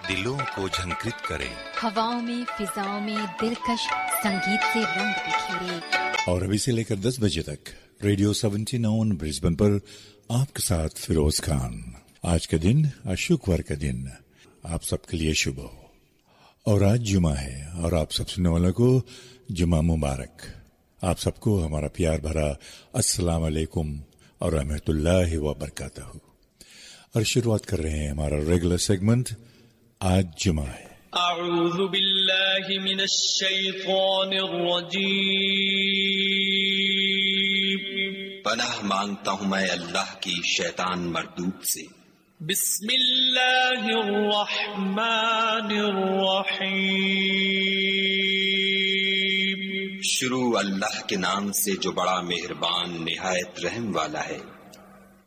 दिलों को झंकृत करे, हवाओं में फिजाओं में दिलकश संगीत से रंग बिखेरे। और अभी से लेकर 10 बजे तक रेडियो 79 ब्रिस्बेन पर आपके साथ फिरोज खान। आज का दिन शुक्रवार का दिन आप सबके लिए शुभ हो और आज जुमा है और आप सब सुनने वालों को जुमा मुबारक। आप सबको हमारा प्यार भरा अस्सलाम वालेकुम और रहमतुल्लाहि व बरकातहू। और शुरुआत कर रहे हैं हमारा रेगुलर सेगमेंट आज जुमा है। अऊज़ु बिल्लाहि मिनश शैतानिर रजीम। पनाह मांगता हूँ मैं अल्लाह की शैतान मरदूद से। बिस्मिल्लाहिर रहमानिर रहीम। शुरू अल्लाह के नाम से जो बड़ा मेहरबान निहायत रहम वाला है।